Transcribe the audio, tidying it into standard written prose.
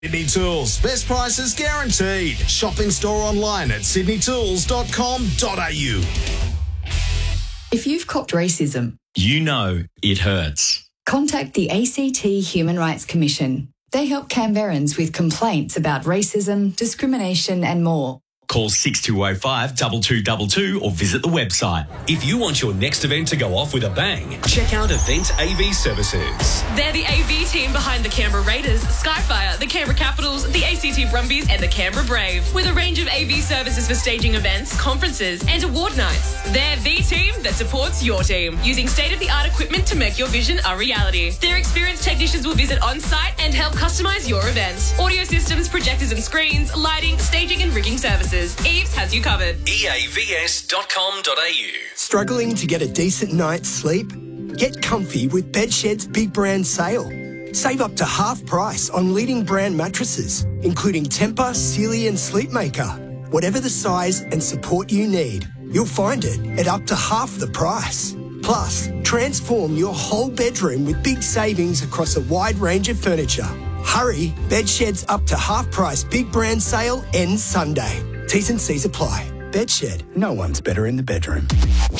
Sydney Tools. Best prices guaranteed. Shop in store online at sydneytools.com.au. If you've copped racism, you know it hurts. Contact the ACT Human Rights Commission. They help Canberrans with complaints about racism, discrimination and more. Call 6205 2222 or visit the website. If you want your next event to go off with a bang, check out Event AV Services. They're the AV team behind the Canberra Raiders, Skyfire, the Canberra Capitals, the ACT Brumbies and the Canberra Brave. With a range of AV services for staging events, conferences and award nights. They're the team that supports your team, using state-of-the-art equipment to make your vision a reality. Their experienced technicians will visit on-site and help customise your event. Audio systems, projectors and screens, lighting, staging and rigging services. Eves has you covered. EAVS.com.au. Struggling to get a decent night's sleep? Get comfy with Bedshed's big brand sale. Save up to half price on leading brand mattresses, including Tempur, Sealy and Sleepmaker. Whatever the size and support you need, you'll find it at up to half the price. Plus, transform your whole bedroom with big savings across a wide range of furniture. Hurry, Bedshed's up to half price big brand sale ends Sunday. T's and C's apply. Bedshed, no one's better in the bedroom.